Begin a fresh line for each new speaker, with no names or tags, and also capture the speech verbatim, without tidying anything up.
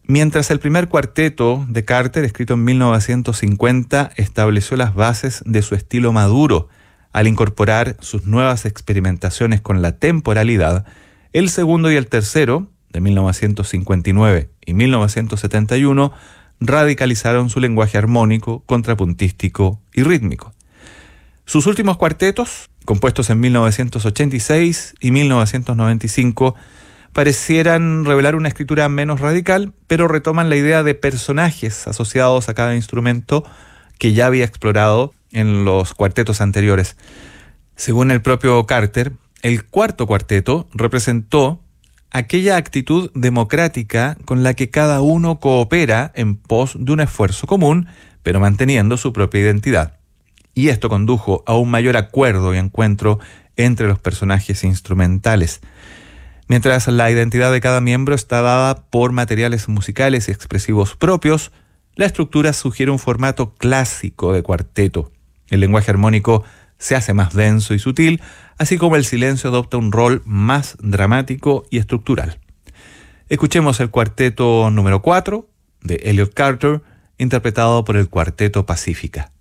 Mientras el primer cuarteto de Carter, escrito en mil novecientos cincuenta, estableció las bases de su estilo maduro al incorporar sus nuevas experimentaciones con la temporalidad, el segundo y el tercero, de mil novecientos cincuenta y nueve y mil novecientos setenta y uno, radicalizaron su lenguaje armónico, contrapuntístico y rítmico. Sus últimos cuartetos, compuestos en mil novecientos ochenta y seis y mil novecientos noventa y cinco, parecieran revelar una escritura menos radical, pero retoman la idea de personajes asociados a cada instrumento que ya había explorado en los cuartetos anteriores. Según el propio Carter, el cuarto cuarteto representó aquella actitud democrática con la que cada uno coopera en pos de un esfuerzo común, pero manteniendo su propia identidad. Y esto condujo a un mayor acuerdo y encuentro entre los personajes instrumentales. Mientras la identidad de cada miembro está dada por materiales musicales y expresivos propios, la estructura sugiere un formato clásico de cuarteto. El lenguaje armónico se hace más denso y sutil, así como el silencio adopta un rol más dramático y estructural. Escuchemos el cuarteto número cuatro de Elliott Carter, interpretado por el Cuarteto Pacífica.